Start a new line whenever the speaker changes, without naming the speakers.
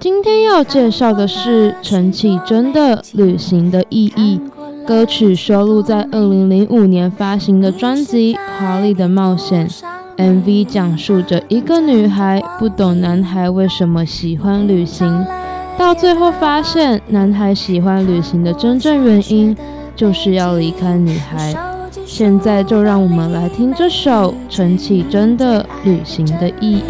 今天要介绍的是陈绮贞的《旅行的意义》，歌曲收录在2005年发行的专辑《华丽的冒险》。MV 讲述着一个女孩不懂男孩为什么喜欢旅行，到最后发现男孩喜欢旅行的真正原因就是要离开女孩。现在就让我们来听这首陈绮贞的《旅行的意义》。